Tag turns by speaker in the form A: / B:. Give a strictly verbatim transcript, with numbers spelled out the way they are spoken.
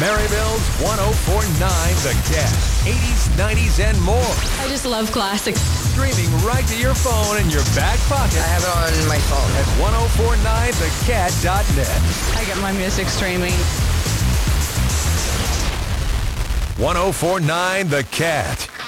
A: Maryville's one oh four point nine The Cat. eighties, nineties, and more.
B: I just love classics.
A: Streaming right to your phone in your back pocket.
C: I have it on my phone.
A: At ten forty-nine the cat dot net.
B: I get my music streaming.
A: ten forty-nine The Cat.